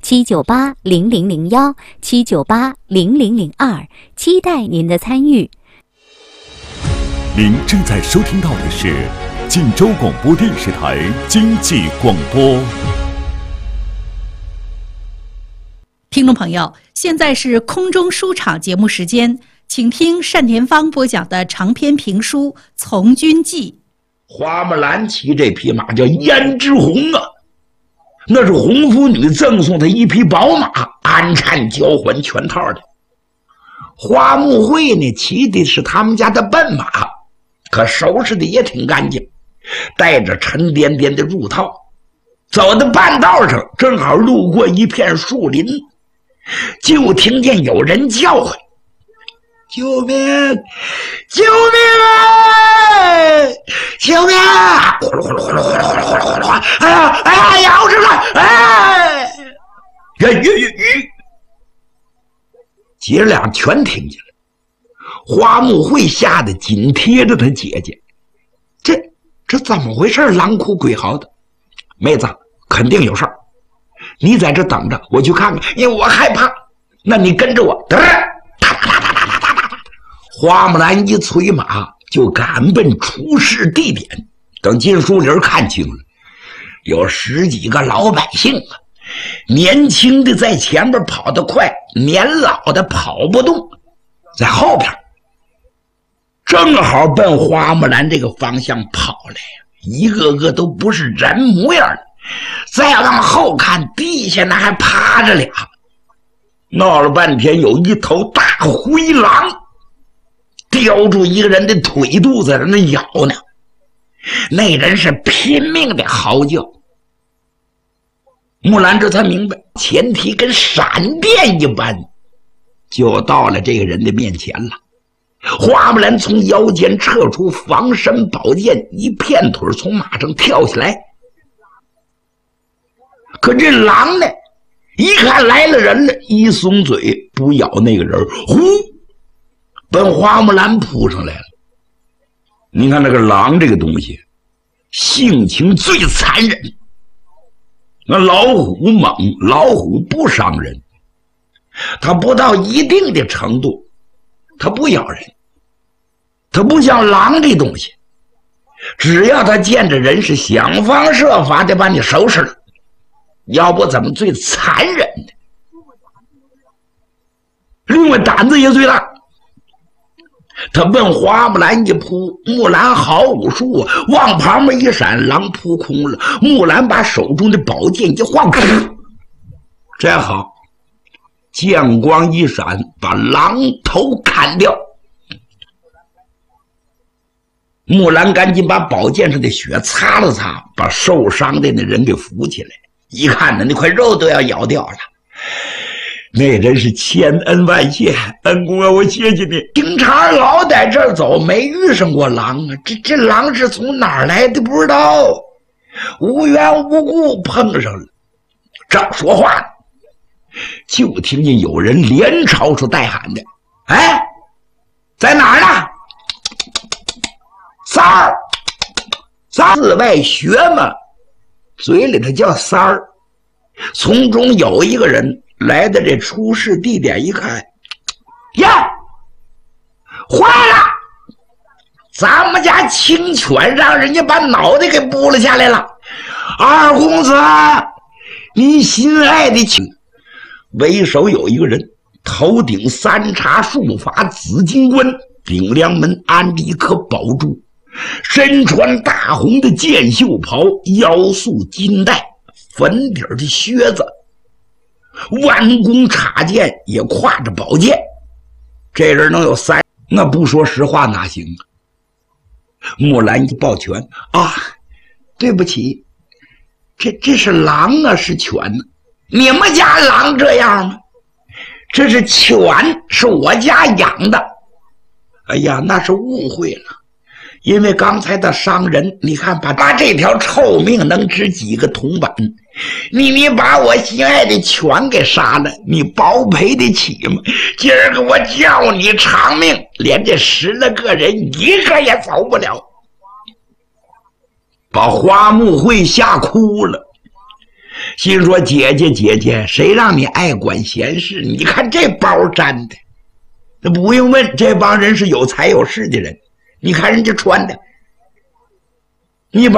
，7980001，7980002，期待您的参与。 您正在收听到的是晋州广播电视台经济广播。 听众朋友，现在是空中书场节目时间，请听单田芳播讲的长篇评书《从军记》。 花木兰骑这匹马叫胭脂红啊，那是红夫女赠送他一匹宝马，安产交换全套的。花木会呢骑的是他们家的笨马，可收拾的也挺干净，带着沉甸甸的褥套。走到半道上，正好路过一片树林，就听见有人叫唤：“救命！救命啊！救命啊！”呼噜呼噜呼噜呼噜呼噜呼噜呼噜，哎呀哎呀，咬着了！哎，姐俩全听见了。花木会吓得紧贴着他姐姐，这怎么回事？狼哭鬼嚎的，妹子肯定有事儿，你在这等着，我去看看，因为我害怕。那你跟着我。花木兰一催马就赶奔出事地点。等进树林看清了，有10几个老百姓啊，年轻的在前边跑得快，年老的跑不动，在后边正好奔花木兰这个方向跑来呀，一个个都不是人模样的。再往后看，地下那还趴着俩。闹了半天，有一头大灰狼叼住一个人的腿肚子在那咬呢，那人是拼命的嚎叫。木兰这才明白，前蹄跟闪电一般就到了这个人的面前了。花木兰从腰间撤出防身宝剑，一片腿从马上跳下来。可这狼呢，一看来了人了，一松嘴不咬那个人，呼，奔花木兰扑上来了。你看那个狼这个东西，性情最残忍。那老虎猛，老虎不伤人，它不到一定的程度，它不咬人。它不像狼这东西，只要它见着人是想方设法的把你收拾了，要不怎么最残忍的。另外胆子也最大。他奔花木兰一扑，木兰好武术啊，往旁边一闪，狼扑空了。木兰把手中的宝剑一晃，这好，剑光一闪，把狼头砍掉。木兰赶紧把宝剑上的血擦了擦，把受伤的那人给扶起来。一看呢，那块肉都要咬掉了。那人是千恩万谢，恩公啊，我谢谢你。平常老在这儿走，没遇上过狼啊。这狼是从哪儿来的不知道，无缘无故碰上了。正说话呢，就听见有人连朝出带喊的：“哎，在哪儿呢？三儿，四外学嘛，嘴里头叫三儿。”从中有一个人来到这出事地点一看，呀，坏了！咱们家青犬让人家把脑袋给剥了下来了。二公子，你心爱的青，为首有一个人，头顶3叉束发紫金冠，顶梁门安着一颗宝珠，身穿大红的箭袖袍，腰束金带，粉底的靴子，弯弓插箭，也挎着宝剑。这人能有3，那不说实话哪行啊？木兰一抱拳啊，对不起，这是狼啊，是犬呢？你们家狼这样吗？这是犬，是我家养的。哎呀，那是误会了。因为刚才的伤人，你看把这条臭命能值几个铜板？你把我心爱的犬给杀了，你包赔得起吗？今儿个我叫你偿命，连这10来个人一个也走不了，把花木会吓哭了。 心说姐姐，谁让你爱管闲事？你看这包粘的，那不用问，这帮人是有财有势的人。你看人家穿的，你把